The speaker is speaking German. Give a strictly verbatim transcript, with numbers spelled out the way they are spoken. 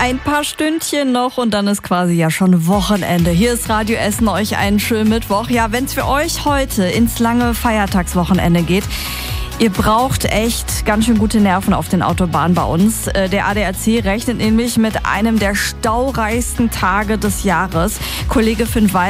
Ein paar Stündchen noch und dann ist quasi ja schon Wochenende. Hier ist Radio Essen, euch einen schönen Mittwoch. Ja, wenn es für euch heute ins lange Feiertagswochenende geht, ihr braucht echt ganz schön gute Nerven auf den Autobahnen bei uns. Der A D A C rechnet nämlich mit einem der staureichsten Tage des Jahres. Kollege Finn